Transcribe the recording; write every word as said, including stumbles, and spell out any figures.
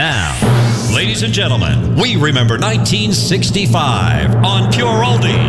now. Ladies and gentlemen, we remember nineteen sixty-five on Pure Oldies.